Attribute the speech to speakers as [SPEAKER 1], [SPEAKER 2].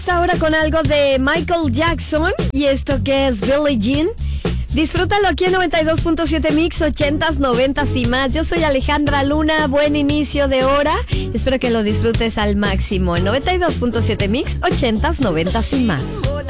[SPEAKER 1] Ahora con algo de Michael Jackson y esto que es Billie Jean. Disfrútalo aquí en 92.7 Mix, 80s, 90s y más. Yo soy Alejandra Luna, buen inicio de hora. Espero que lo disfrutes al máximo en 92.7 Mix, 80s, 90s y más.